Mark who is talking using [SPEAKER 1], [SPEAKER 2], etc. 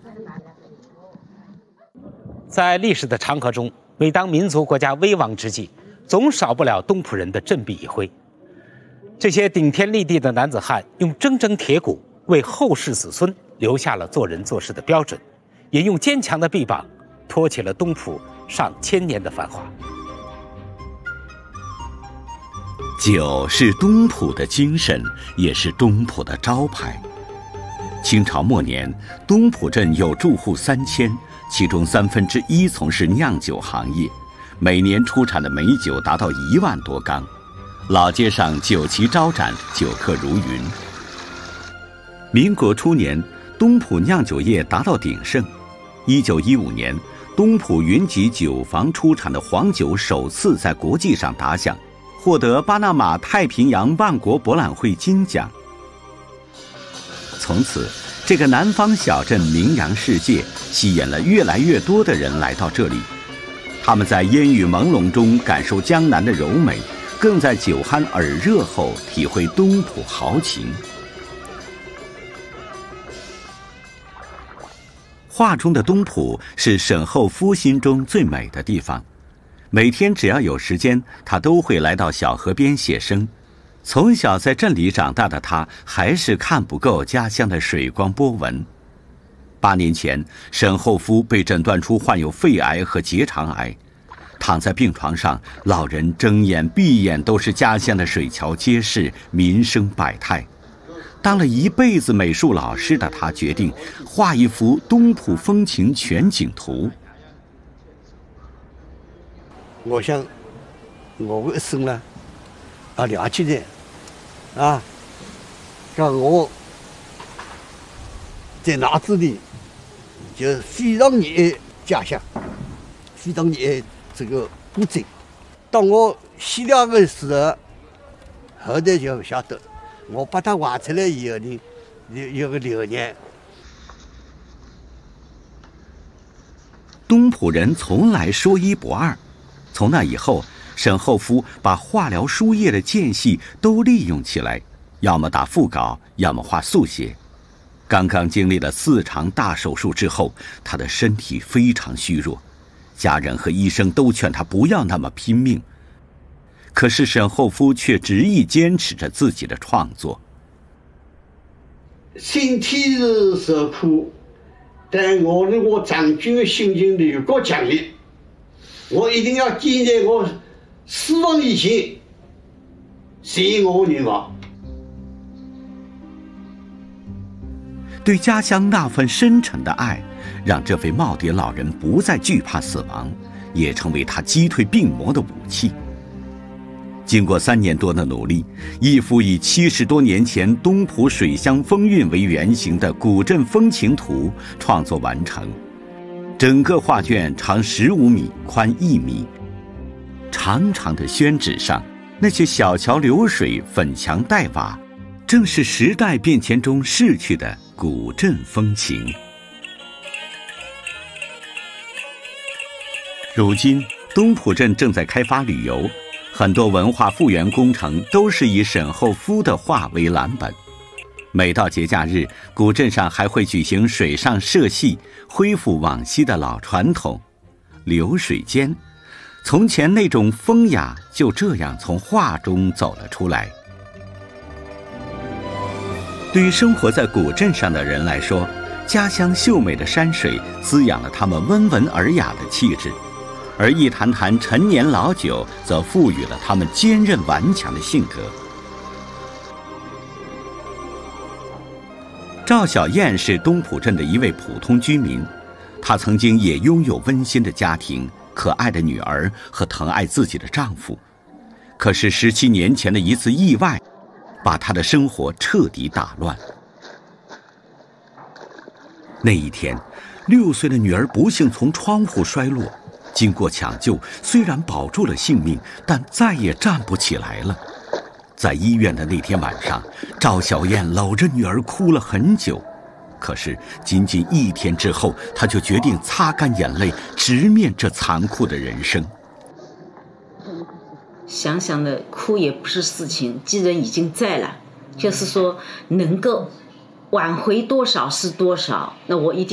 [SPEAKER 1] 在历史的长河中，每当民族国家危亡之际，总少不了东浦人的振臂一挥。这些顶天立地的男子汉用铮铮铁骨为后世子孙留下了做人做事的标准，也用坚强的臂膀托起了东浦上千年的繁华。
[SPEAKER 2] 酒是东浦的精神，也是东浦的招牌。清朝末年，东浦镇有住户3000，其中1/3从事酿酒行业，每年出产的美酒达到1万多缸。老街上酒旗招展，酒客如云。民国初年，东浦酿酒业达到鼎盛。1915年，东浦云集酒坊出产的黄酒首次在国际上打响，获得巴拿马太平洋万国博览会金奖。从此，这个南方小镇名扬世界，吸引了越来越多的人来到这里。他们在烟雨朦胧中感受江南的柔美，更在酒酣耳热后体会东浦豪情。画中的东浦是沈后夫心中最美的地方，每天只要有时间，他都会来到小河边写生。从小在镇里长大的他，还是看不够家乡的水光波纹。8年前，沈后夫被诊断出患有肺癌和结肠癌，躺在病床上，老人睁眼闭眼都是家乡的水桥街市，民生百态。当了一辈子美术老师的他，决定画一幅东浦风情全景图。
[SPEAKER 3] 我想，我的一生呢，了解的，像我在脑子里就非常热爱家乡，非常热爱这个古镇。当我写了的时候，后头就晓得，我把它画出来以后呢，有个流年。
[SPEAKER 2] 东浦人从来说一不二。从那以后，沈后夫把画疗书页的间隙都利用起来，要么打腹稿，要么画速写。刚刚经历了4场大手术之后，他的身体非常虚弱，家人和医生都劝他不要那么拼命。可是沈后夫却执意坚持着自己的创作。
[SPEAKER 3] 身体是受苦，但我长久的心情有够强烈。我一定要坚在我死亡以前实现我的愿望。
[SPEAKER 2] 对家乡那份深沉的爱，让这位耄耋老人不再惧怕死亡，也成为他击退病魔的武器。经过3年多的努力，一幅以70多年前东浦水乡风韵为原型的古镇风情图创作完成。整个画卷长15米，宽1米。长长的宣纸上，那些小桥流水、粉墙黛瓦，正是时代变迁中逝去的古镇风情。如今，东浦镇正在开发旅游，很多文化复原工程都是以沈后夫的画为蓝本。每到节假日，古镇上还会举行水上社戏，恢复往昔的老传统。流水间，从前那种风雅就这样从画中走了出来。对于生活在古镇上的人来说，家乡秀美的山水滋养了他们温文尔雅的气质，而一坛坛陈年老酒则赋予了他们坚韧顽强的性格。赵小燕是东浦镇的一位普通居民，她曾经也拥有温馨的家庭、可爱的女儿和疼爱自己的丈夫。可是17年前的一次意外，把她的生活彻底打乱。那一天，6岁的女儿不幸从窗户摔落，经过抢救，虽然保住了性命，但再也站不起来了。在医院的那天晚上，赵小燕搂着女儿哭了很久。可是仅仅1天之后，她就决定擦干眼泪，直面这残酷的人生。
[SPEAKER 4] 想想的哭也不是事情，既然已经在了，就是说能够挽回多少是多少，那我一定